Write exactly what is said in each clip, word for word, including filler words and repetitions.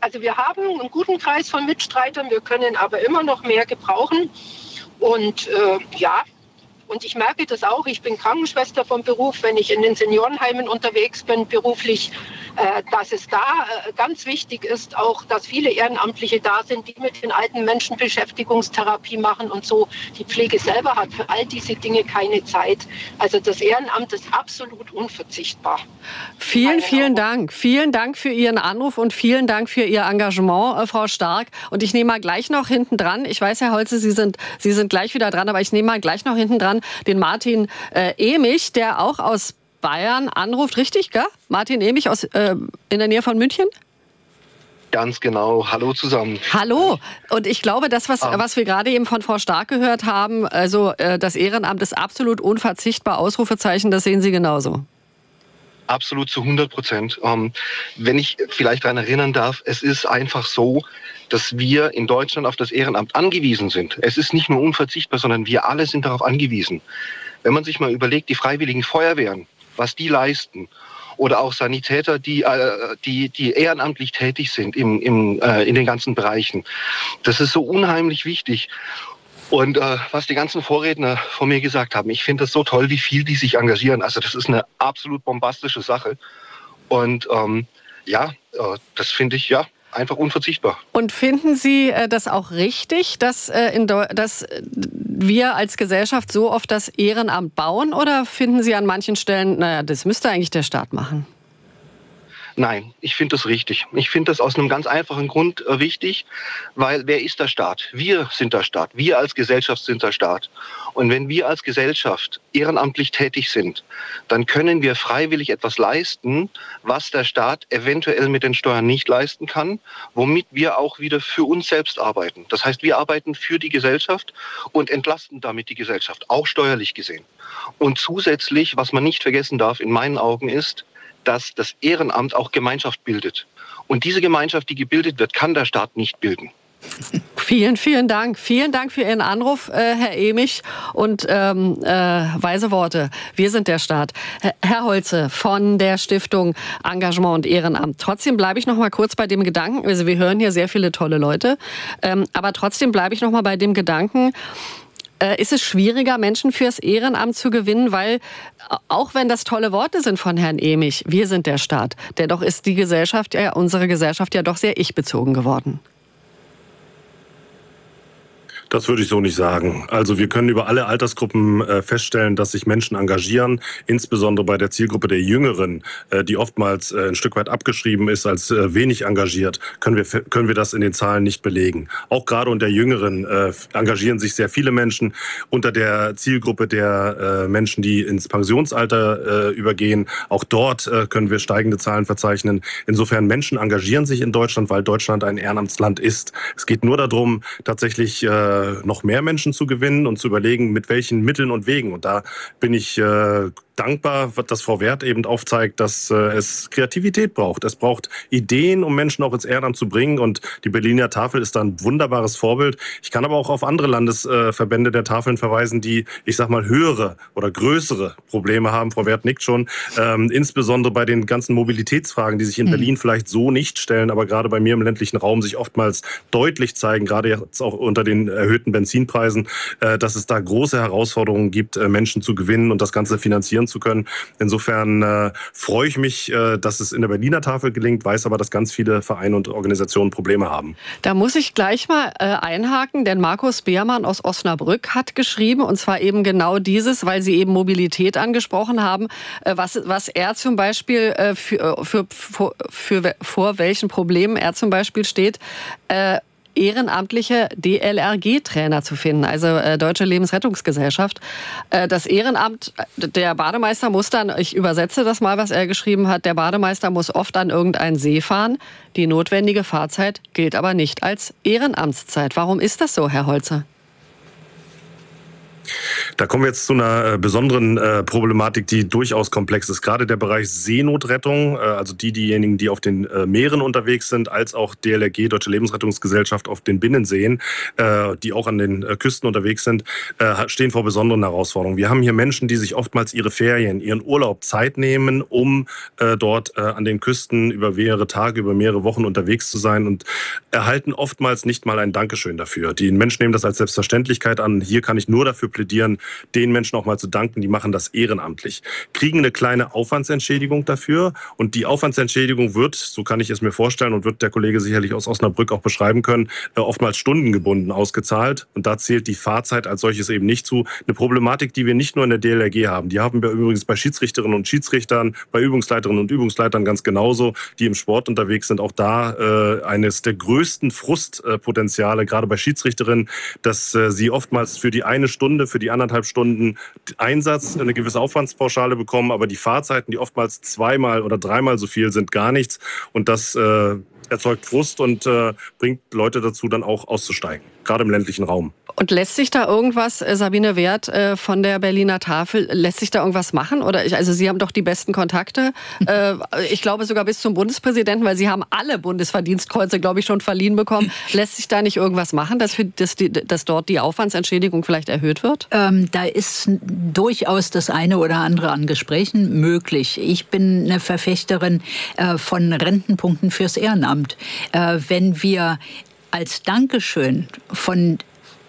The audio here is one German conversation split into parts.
Also wir haben einen guten Kreis von Mitstreitern, wir können aber immer noch mehr gebrauchen. Und äh, ja, und ich merke das auch, ich bin Krankenschwester vom Beruf, wenn ich in den Seniorenheimen unterwegs bin, beruflich, äh, dass es da äh, ganz wichtig ist, auch, dass viele Ehrenamtliche da sind, die mit den alten Menschen Beschäftigungstherapie machen und so. Die Pflege selber hat für all diese Dinge keine Zeit. Also das Ehrenamt ist absolut unverzichtbar. Vielen, vielen Dank. Vielen Dank für Ihren Anruf und vielen Dank für Ihr Engagement, äh, Frau Stark. Und ich nehme mal gleich noch hinten dran, ich weiß, Herr Holze, Sie sind, Sie sind gleich wieder dran, aber ich nehme mal gleich noch hinten dran den Martin äh, Emich, der auch aus Bayern anruft. Richtig, gell? Martin Emich aus, äh, in der Nähe von München? Ganz genau. Hallo zusammen. Hallo. Und ich glaube, das, was, was wir gerade eben von Frau Stark gehört haben, also äh, das Ehrenamt ist absolut unverzichtbar, Ausrufezeichen, das sehen Sie genauso. Absolut zu hundert Prozent. Ähm, wenn ich vielleicht daran erinnern darf, es ist einfach so, dass wir in Deutschland auf das Ehrenamt angewiesen sind. Es ist nicht nur unverzichtbar, sondern wir alle sind darauf angewiesen. Wenn man sich mal überlegt, die freiwilligen Feuerwehren, was die leisten, oder auch Sanitäter, die, äh, die, die ehrenamtlich tätig sind im, im, äh, in den ganzen Bereichen. Das ist so unheimlich wichtig. Und äh, was die ganzen Vorredner von mir gesagt haben, ich finde das so toll, wie viel die sich engagieren. Also das ist eine absolut bombastische Sache. Und ähm, ja, äh, das finde ich ja einfach unverzichtbar. Und finden Sie äh, das auch richtig, dass, äh, in Deu- dass wir als Gesellschaft so oft das Ehrenamt bauen? Oder finden Sie an manchen Stellen, naja, das müsste eigentlich der Staat machen? Nein, ich finde das richtig. Ich finde das aus einem ganz einfachen Grund äh, wichtig, weil wer ist der Staat? Wir sind der Staat. Wir als Gesellschaft sind der Staat. Und wenn wir als Gesellschaft ehrenamtlich tätig sind, dann können wir freiwillig etwas leisten, was der Staat eventuell mit den Steuern nicht leisten kann, womit wir auch wieder für uns selbst arbeiten. Das heißt, wir arbeiten für die Gesellschaft und entlasten damit die Gesellschaft, auch steuerlich gesehen. Und zusätzlich, was man nicht vergessen darf, in meinen Augen ist, dass das Ehrenamt auch Gemeinschaft bildet. Und diese Gemeinschaft, die gebildet wird, kann der Staat nicht bilden. Vielen, vielen Dank. Vielen Dank für Ihren Anruf, äh, Herr Emich, und ähm, äh, weise Worte. Wir sind der Staat. Herr Holze von der Stiftung Engagement und Ehrenamt. Trotzdem bleibe ich noch mal kurz bei dem Gedanken, also wir hören hier sehr viele tolle Leute, ähm, aber trotzdem bleibe ich noch mal bei dem Gedanken, Äh, ist es schwieriger, Menschen fürs Ehrenamt zu gewinnen, weil, auch wenn das tolle Worte sind von Herrn Emich, wir sind der Staat, dennoch ist die Gesellschaft, ja, unsere Gesellschaft ja doch sehr ich-bezogen geworden. Das würde ich so nicht sagen. Also wir können über alle Altersgruppen äh, feststellen, dass sich Menschen engagieren, insbesondere bei der Zielgruppe der Jüngeren, äh, die oftmals äh, ein Stück weit abgeschrieben ist als äh, wenig engagiert, können wir, können wir das in den Zahlen nicht belegen. Auch gerade unter Jüngeren äh, engagieren sich sehr viele Menschen. Unter der Zielgruppe der äh, Menschen, die ins Pensionsalter äh, übergehen, auch dort äh, können wir steigende Zahlen verzeichnen. Insofern, Menschen engagieren sich in Deutschland, weil Deutschland ein Ehrenamtsland ist. Es geht nur darum, tatsächlich äh, noch mehr Menschen zu gewinnen und zu überlegen, mit welchen Mitteln und Wegen. Und da bin ich äh, dankbar, dass Frau Werth eben aufzeigt, dass äh, es Kreativität braucht. Es braucht Ideen, um Menschen auch ins Ehrenamt zu bringen. Und die Berliner Tafel ist da ein wunderbares Vorbild. Ich kann aber auch auf andere Landesverbände äh, der Tafeln verweisen, die, ich sag mal, höhere oder größere Probleme haben. Frau Werth nickt schon. Ähm, insbesondere bei den ganzen Mobilitätsfragen, die sich in mhm. Berlin vielleicht so nicht stellen, aber gerade bei mir im ländlichen Raum sich oftmals deutlich zeigen, gerade jetzt auch unter den erhöhten Benzinpreisen, äh, dass es da große Herausforderungen gibt, äh, Menschen zu gewinnen und das Ganze finanzieren zu können. Insofern äh, freue ich mich, äh, dass es in der Berliner Tafel gelingt, weiß aber, dass ganz viele Vereine und Organisationen Probleme haben. Da muss ich gleich mal äh, einhaken, denn Markus Beermann aus Osnabrück hat geschrieben, und zwar eben genau dieses, weil Sie eben Mobilität angesprochen haben, äh, was, was er zum Beispiel äh, für, für, für, für, vor welchen Problemen er zum Beispiel steht, äh, ehrenamtliche D L R G-Trainer zu finden, also äh, Deutsche Lebensrettungsgesellschaft. Äh, das Ehrenamt, der Bademeister muss dann, ich übersetze das mal, was er geschrieben hat, der Bademeister muss oft an irgendeinen See fahren. Die notwendige Fahrzeit gilt aber nicht als Ehrenamtszeit. Warum ist das so, Herr Holzer? Da kommen wir jetzt zu einer äh, besonderen äh, Problematik, die durchaus komplex ist. Gerade der Bereich Seenotrettung, äh, also die, diejenigen, die auf den äh, Meeren unterwegs sind, als auch D L R G, Deutsche Lebensrettungsgesellschaft, auf den Binnenseen, äh, die auch an den äh, Küsten unterwegs sind, äh, stehen vor besonderen Herausforderungen. Wir haben hier Menschen, die sich oftmals ihre Ferien, ihren Urlaub Zeit nehmen, um äh, dort äh, an den Küsten über mehrere Tage, über mehrere Wochen unterwegs zu sein und erhalten oftmals nicht mal ein Dankeschön dafür. Die Menschen nehmen das als Selbstverständlichkeit an. Hier kann ich nur dafür plädieren, den Menschen auch mal zu danken, die machen das ehrenamtlich. Kriegen eine kleine Aufwandsentschädigung dafür und die Aufwandsentschädigung wird, so kann ich es mir vorstellen und wird der Kollege sicherlich aus Osnabrück auch beschreiben können, oftmals stundengebunden ausgezahlt und da zählt die Fahrzeit als solches eben nicht zu. Eine Problematik, die wir nicht nur in der D L R G haben, die haben wir übrigens bei Schiedsrichterinnen und Schiedsrichtern, bei Übungsleiterinnen und Übungsleitern ganz genauso, die im Sport unterwegs sind. Auch da äh, eines der größten Frustpotenziale, gerade bei Schiedsrichterinnen, dass äh, sie oftmals für die eine Stunde, für die anderthalb Stunden Einsatz eine gewisse Aufwandspauschale bekommen, aber die Fahrzeiten, die oftmals zweimal oder dreimal so viel sind, gar nichts. Und das äh, erzeugt Frust und äh, bringt Leute dazu, dann auch auszusteigen, gerade im ländlichen Raum. Und lässt sich da irgendwas, Sabine Wert äh, von der Berliner Tafel, lässt sich da irgendwas machen? Oder ich, also Sie haben doch die besten Kontakte. äh, ich glaube sogar bis zum Bundespräsidenten, weil Sie haben alle Bundesverdienstkreuze, glaube ich, schon verliehen bekommen. Lässt sich da nicht irgendwas machen, dass, für, dass, die, dass dort die Aufwandsentschädigung vielleicht erhöht wird? Ähm, da ist durchaus das eine oder andere an Gesprächen möglich. Ich bin eine Verfechterin äh, von Rentenpunkten fürs Ehrenamt. Äh, wenn wir als Dankeschön von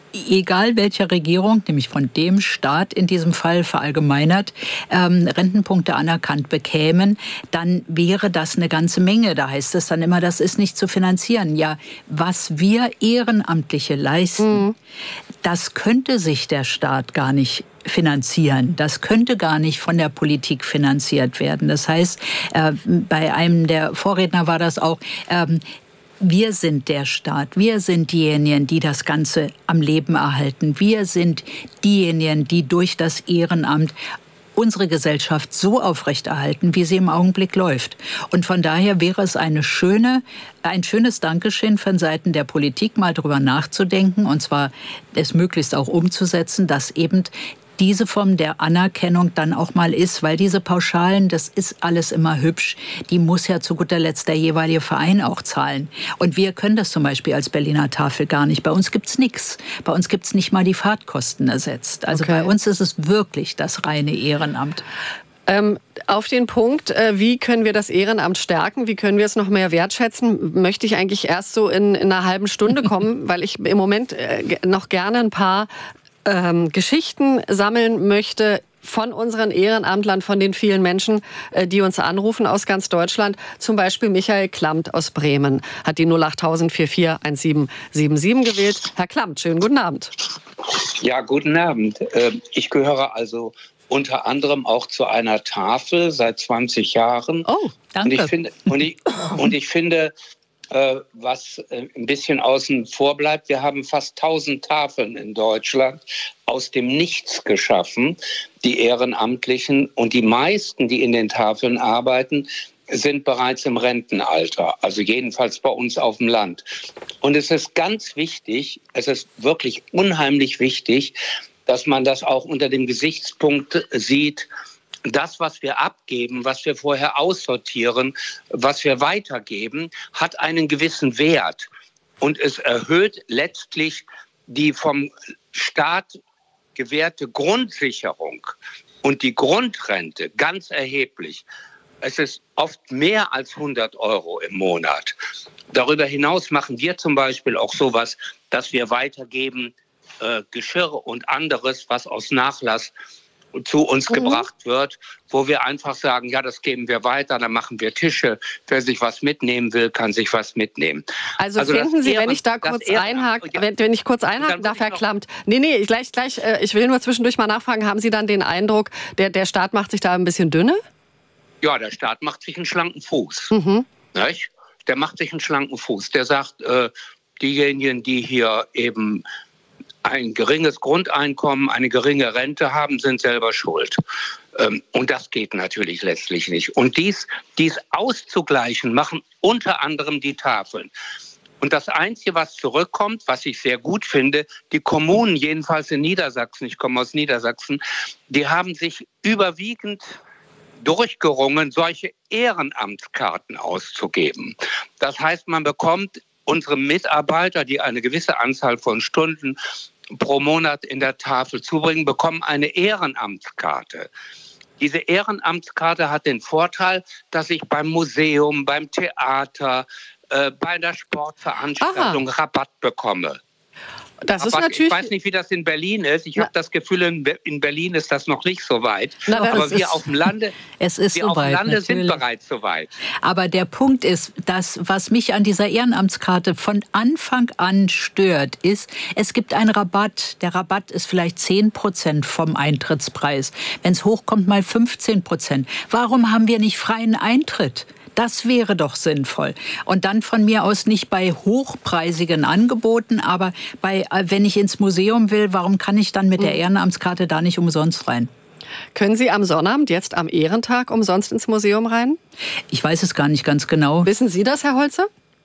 egal welcher Regierung, nämlich von dem Staat in diesem Fall verallgemeinert, ähm, Rentenpunkte anerkannt bekämen, dann wäre das eine ganze Menge. Da heißt es dann immer, das ist nicht zu finanzieren. Ja, was wir Ehrenamtliche leisten, mhm. das könnte sich der Staat gar nicht finanzieren. Das könnte gar nicht von der Politik finanziert werden. Das heißt, äh, bei einem der Vorredner war das auch, ähm, wir sind der Staat, wir sind diejenigen, die das Ganze am Leben erhalten. Wir sind diejenigen, die durch das Ehrenamt unsere Gesellschaft so aufrechterhalten, wie sie im Augenblick läuft. Und von daher wäre es eine schöne, ein schönes Dankeschön von Seiten der Politik, mal darüber nachzudenken, und zwar es möglichst auch umzusetzen, dass eben diese Form der Anerkennung dann auch mal ist, weil diese Pauschalen, das ist alles immer hübsch, die muss ja zu guter Letzt der jeweilige Verein auch zahlen. Und wir können das zum Beispiel als Berliner Tafel gar nicht. Bei uns gibt's nichts. Bei uns gibt's nicht mal die Fahrtkosten ersetzt. Also okay. Bei uns ist es wirklich das reine Ehrenamt. Ähm, auf den Punkt, äh, wie können wir das Ehrenamt stärken, wie können wir es noch mehr wertschätzen, möchte ich eigentlich erst so in, in einer halben Stunde kommen, weil ich im Moment äh, noch gerne ein paar ähm, Geschichten sammeln möchte von unseren Ehrenamtlern, von den vielen Menschen, äh, die uns anrufen aus ganz Deutschland. Zum Beispiel Michael Klammt aus Bremen hat die null acht null vier vier eins sieben sieben sieben gewählt. Herr Klammt, schönen guten Abend. Ja, guten Abend. Ich gehöre also unter anderem auch zu einer Tafel seit zwanzig Jahren. Oh, danke. Und ich finde, und ich, und ich finde äh, was äh, ein bisschen außen vor bleibt, wir haben fast tausend Tafeln in Deutschland aus dem Nichts geschaffen, die Ehrenamtlichen. Und die meisten, die in den Tafeln arbeiten, sind bereits im Rentenalter, also jedenfalls bei uns auf dem Land. Und es ist ganz wichtig, es ist wirklich unheimlich wichtig, dass man das auch unter dem Gesichtspunkt sieht, das, was wir abgeben, was wir vorher aussortieren, was wir weitergeben, hat einen gewissen Wert. Und es erhöht letztlich die vom Staat gewährte Grundsicherung und die Grundrente ganz erheblich. Es ist oft mehr als hundert Euro im Monat. Darüber hinaus machen wir zum Beispiel auch sowas, dass wir weitergeben äh, Geschirr und anderes, was aus Nachlass zu uns mhm. gebracht wird, wo wir einfach sagen, ja, das geben wir weiter, dann machen wir Tische. Wer sich was mitnehmen will, kann sich was mitnehmen. Also, also finden Sie, Ehren, wenn ich da kurz einhaken, ja, wenn, wenn ich kurz einhaken darf, Herr Klammt. Nee, nee, gleich, gleich, äh, ich will nur zwischendurch mal nachfragen, haben Sie dann den Eindruck, der, der Staat macht sich da ein bisschen dünne? Ja, der Staat macht sich einen schlanken Fuß. Mhm. Nicht? Der macht sich einen schlanken Fuß. Der sagt, äh, diejenigen, die hier eben ein geringes Grundeinkommen, eine geringe Rente haben, sind selber schuld. Ähm, und das geht natürlich letztlich nicht. Und dies, dies auszugleichen, machen unter anderem die Tafeln. Und das Einzige, was zurückkommt, was ich sehr gut finde, die Kommunen, jedenfalls in Niedersachsen, ich komme aus Niedersachsen, die haben sich überwiegend durchgerungen, solche Ehrenamtskarten auszugeben. Das heißt, man bekommt unsere Mitarbeiter, die eine gewisse Anzahl von Stunden pro Monat in der Tafel zubringen, bekommen eine Ehrenamtskarte. Diese Ehrenamtskarte hat den Vorteil, dass ich beim Museum, beim Theater, äh, bei der Sportveranstaltung Aha. Rabatt bekomme. Das aber ist natürlich. Ich weiß nicht, wie das in Berlin ist. Ich habe das Gefühl, in Berlin ist das noch nicht so weit. Na, aber wir ist, auf dem Lande, es ist wir so auf weit, dem Lande natürlich. sind bereits so weit. Aber der Punkt ist, dass was mich an dieser Ehrenamtskarte von Anfang an stört, ist, es gibt einen Rabatt. Der Rabatt ist vielleicht zehn Prozent vom Eintrittspreis. Wenn es hochkommt, mal fünfzehn Prozent. Warum haben wir nicht freien Eintritt? Das wäre doch sinnvoll. Und dann von mir aus nicht bei hochpreisigen Angeboten, aber bei, wenn ich ins Museum will, warum kann ich dann mit der Ehrenamtskarte da nicht umsonst rein? Können Sie am Sonnabend, jetzt am Ehrentag, umsonst ins Museum rein? Ich weiß es gar nicht ganz genau. Wissen Sie das, Herr Holze?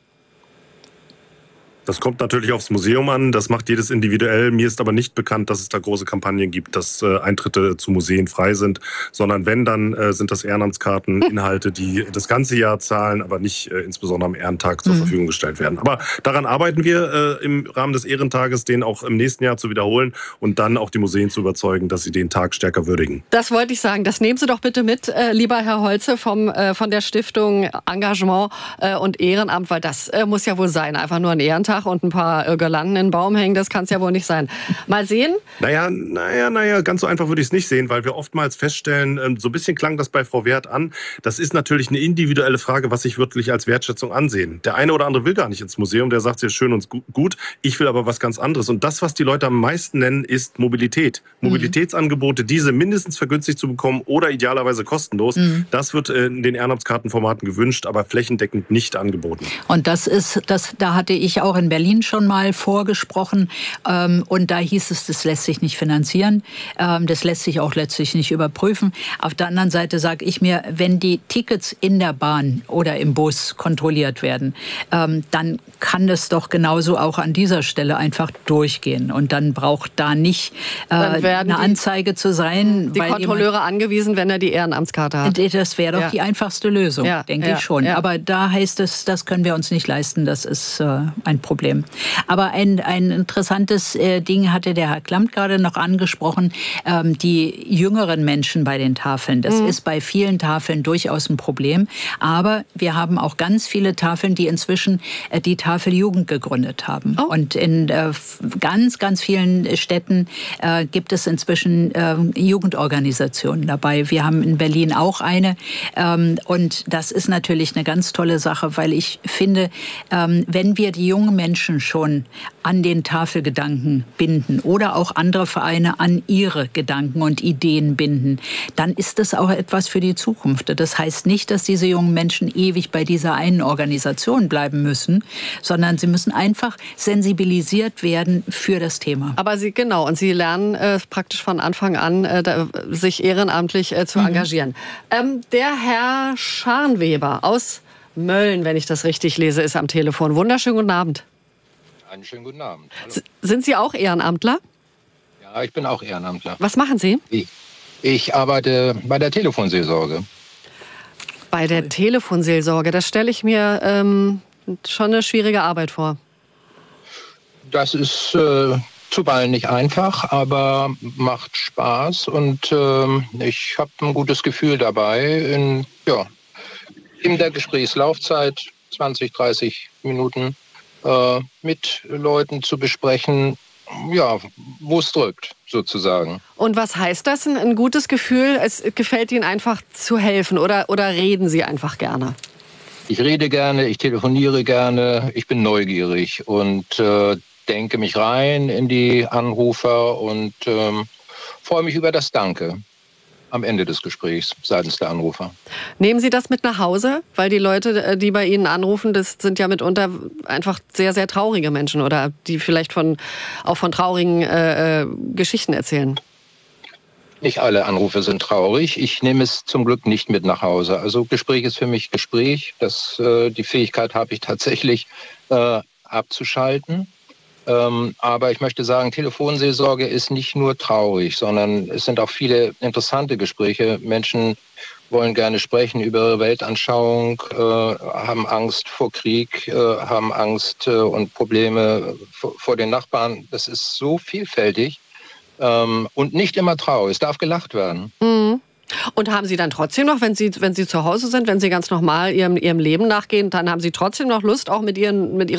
Das kommt natürlich aufs Museum an, das macht jedes individuell. Mir ist aber nicht bekannt, dass es da große Kampagnen gibt, dass äh, Eintritte zu Museen frei sind, sondern wenn, dann äh, sind das Ehrenamtskarteninhalte, die das ganze Jahr zahlen, aber nicht äh, insbesondere am Ehrentag zur mhm. Verfügung gestellt werden. Aber daran arbeiten wir äh, im Rahmen des Ehrentages, den auch im nächsten Jahr zu wiederholen und dann auch die Museen zu überzeugen, dass sie den Tag stärker würdigen. Das wollte ich sagen. Das nehmen Sie doch bitte mit, äh, lieber Herr Holze, vom, äh, von der Stiftung Engagement äh, und Ehrenamt, weil das äh, muss ja wohl sein, einfach nur ein Ehrentag und ein paar äh, Girlanden in den Baum hängen, das kann es ja wohl nicht sein. Mal sehen. Naja, naja, naja, ganz so einfach würde ich es nicht sehen, weil wir oftmals feststellen, ähm, so ein bisschen klang das bei Frau Werth an, das ist natürlich eine individuelle Frage, was ich wirklich als Wertschätzung ansehen. Der eine oder andere will gar nicht ins Museum, der sagt, es ist schön und gut, ich will aber was ganz anderes. Und das, was die Leute am meisten nennen, ist Mobilität. Mhm. Mobilitätsangebote, diese mindestens vergünstigt zu bekommen oder idealerweise kostenlos, mhm. das wird in den Ehrenamtskartenformaten gewünscht, aber flächendeckend nicht angeboten. Und das ist, das, da hatte ich auch in Berlin schon mal vorgesprochen ähm, und da hieß es, das lässt sich nicht finanzieren, ähm, das lässt sich auch letztlich nicht überprüfen. Auf der anderen Seite sage ich mir, wenn die Tickets in der Bahn oder im Bus kontrolliert werden, ähm, dann kann das doch genauso auch an dieser Stelle einfach durchgehen und dann braucht da nicht äh, eine die, Anzeige zu sein. Die weil Kontrolleure jemand, angewiesen, wenn er die Ehrenamtskarte hat. Das wäre doch ja. die einfachste Lösung, ja, denke ja, ich schon. Ja. Aber da heißt es, das können wir uns nicht leisten, das ist äh, ein Problem. Aber ein, ein interessantes äh, Ding hatte der Herr Klamt gerade noch angesprochen, ähm, die jüngeren Menschen bei den Tafeln. Das mhm. ist bei vielen Tafeln durchaus ein Problem. Aber wir haben auch ganz viele Tafeln, die inzwischen äh, die Tafel Jugend gegründet haben. Oh. Und in äh, ganz, ganz vielen Städten äh, gibt es inzwischen äh, Jugendorganisationen dabei. Wir haben in Berlin auch eine. Ähm, und das ist natürlich eine ganz tolle Sache, weil ich finde, ähm, wenn wir die jungen Menschen schon an den Tafelgedanken binden oder auch andere Vereine an ihre Gedanken und Ideen binden, dann ist das auch etwas für die Zukunft. Das heißt nicht, dass diese jungen Menschen ewig bei dieser einen Organisation bleiben müssen, sondern sie müssen einfach sensibilisiert werden für das Thema. Aber Sie, genau, und Sie lernen äh, praktisch von Anfang an, äh, da, sich ehrenamtlich äh, zu mhm. engagieren. Ähm, der Herr Scharnweber aus Mölln, wenn ich das richtig lese, ist am Telefon. Wunderschönen guten Abend. Einen schönen guten Abend. Hallo. Sind Sie auch Ehrenamtler? Ja, ich bin auch Ehrenamtler. Was machen Sie? Ich, ich arbeite bei der Telefonseelsorge. Bei der Telefonseelsorge, das stelle ich mir ähm, schon eine schwierige Arbeit vor. Das ist äh, zuweilen nicht einfach, aber macht Spaß und äh, ich habe ein gutes Gefühl dabei. In, ja, in der Gesprächslaufzeit zwanzig, dreißig Minuten äh, mit Leuten zu besprechen, ja, wo es drückt, sozusagen. Und was heißt das, ein, ein gutes Gefühl? Es gefällt Ihnen einfach zu helfen oder, oder reden Sie einfach gerne? Ich rede gerne, ich telefoniere gerne, ich bin neugierig und äh, denke mich rein in die Anrufer und ähm, freue mich über das Danke am Ende des Gesprächs seitens der Anrufer. Nehmen Sie das mit nach Hause? Weil die Leute, die bei Ihnen anrufen, das sind ja mitunter einfach sehr, sehr traurige Menschen oder die vielleicht von, auch von traurigen äh, Geschichten erzählen. Nicht alle Anrufe sind traurig. Ich nehme es zum Glück nicht mit nach Hause. Also Gespräch ist für mich Gespräch. Das, äh, die Fähigkeit habe ich tatsächlich. Äh, abzuschalten. Ähm, aber ich möchte sagen, Telefonseelsorge ist nicht nur traurig, sondern es sind auch viele interessante Gespräche. Menschen wollen gerne sprechen über ihre Weltanschauung, äh, haben Angst vor Krieg, äh, haben Angst äh, und Probleme vor, vor den Nachbarn. Das ist so vielfältig ähm, und nicht immer traurig. Es darf gelacht werden. Mhm. Und haben Sie dann trotzdem noch, wenn Sie, wenn Sie zu Hause sind, wenn Sie ganz normal Ihrem, Ihrem Leben nachgehen, dann haben Sie trotzdem noch Lust, auch mit Ihren, mit Ihrer